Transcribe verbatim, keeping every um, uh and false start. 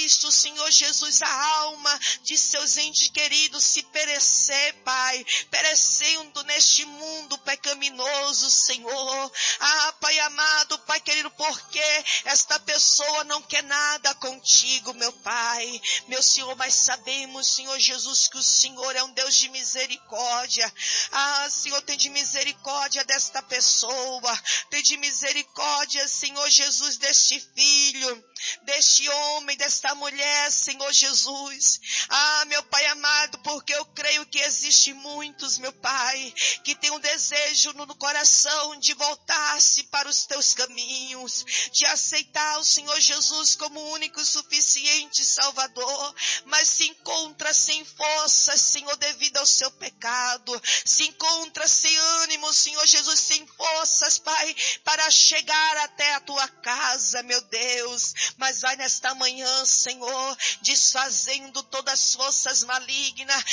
visto, Senhor Jesus, a alma de seus entes queridos se perecer, Pai, perecendo neste mundo pecaminoso, Senhor. Ah, Pai amado, Pai querido, porque esta pessoa não quer nada contigo, meu Pai, meu Senhor, mas sabemos, Senhor Jesus, que o Senhor é um Deus de misericórdia. Ah, Senhor, tem de misericórdia desta pessoa, tem de misericórdia, Senhor Jesus, deste filho, deste homem, desta mulher, Senhor Jesus. Ah, meu Pai amado, porque eu creio que existe muitos, meu Pai, que tem um desejo no coração de voltar-se para os teus caminhos, de aceitar o Senhor Jesus como o único e suficiente Salvador, mas se encontra sem força, Senhor, devido ao seu pecado, se encontra sem ânimo, Senhor Jesus, sem forças, Pai, para chegar até a tua casa, meu Deus. Mas vai nesta manhã, Senhor, desfazendo todas as forças malignas,